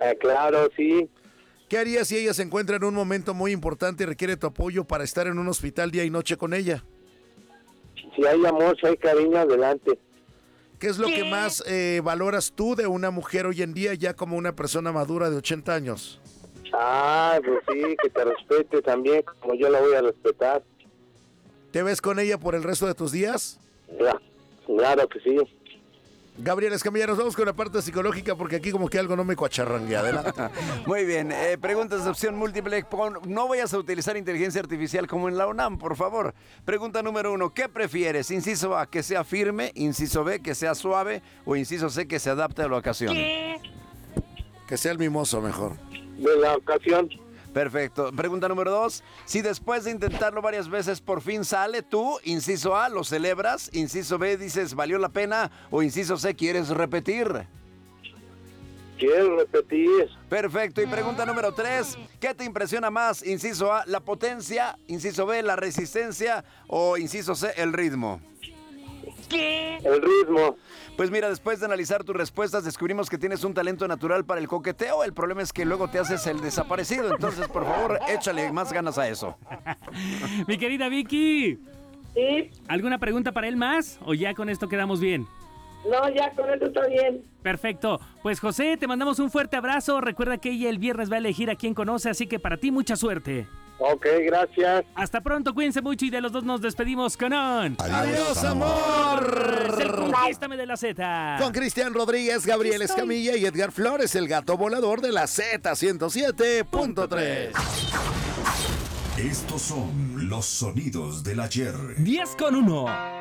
Claro, sí. ¿Qué harías si ella se encuentra en un momento muy importante y requiere tu apoyo para estar en un hospital día y noche con ella? Si hay amor, si hay cariño, adelante. ¿Qué es lo que más valoras tú de una mujer hoy en día ya como una persona madura de 80 años? Pues sí, que te respete también, como yo la voy a respetar. ¿Te ves con ella por el resto de tus días? Claro que sí. Gabriel Escamilla, nos vamos con la parte psicológica porque aquí como que algo no me cuacharranguea. Adelante. Muy bien, preguntas de opción múltiple. No vayas a utilizar inteligencia artificial como en la UNAM, por favor. Pregunta número 1, ¿qué prefieres? Inciso A, que sea firme, inciso B, que sea suave, o inciso C, que se adapte a la ocasión. Que sea el mimoso mejor. De la ocasión. Perfecto. Pregunta número 2. Si después de intentarlo varias veces por fin sale, tú, inciso A, lo celebras, inciso B, dices, ¿valió la pena? O inciso C, ¿quieres repetir? Quiero repetir. Perfecto. Y pregunta número 3. ¿Qué te impresiona más? Inciso A, la potencia, inciso B, la resistencia, o inciso C, el ritmo. El ritmo. Pues mira, después de analizar tus respuestas, descubrimos que tienes un talento natural para el coqueteo. El problema es que luego te haces el desaparecido. Entonces, por favor, échale más ganas a eso. Mi querida Vicky. Sí. ¿Alguna pregunta para él más? ¿O ya con esto quedamos bien? No, ya con esto está bien. Perfecto. Pues José, te mandamos un fuerte abrazo. Recuerda que ella el viernes va a elegir a quien conoce, así que para ti mucha suerte. Ok, gracias. Hasta pronto, cuídense mucho y de los dos nos despedimos con un... ¡Adiós, amor! Es el Conquístame de la Z. Con Cristian Rodríguez, Gabriel Escamilla y Edgar Flores, el gato volador de la Z107.3. Estos son los sonidos del ayer. 10 con 1.